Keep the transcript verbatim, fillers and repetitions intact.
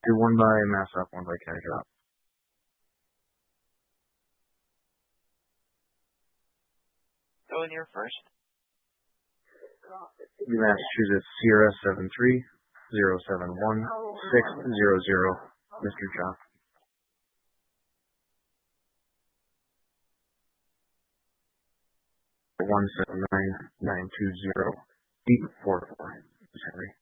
Do one by mass up, one by carry drop. Go in your first. Massachusetts Sierra seven three zero seven one six zero zero. Mister John. One seven nine nine two zero eight four four. Henry.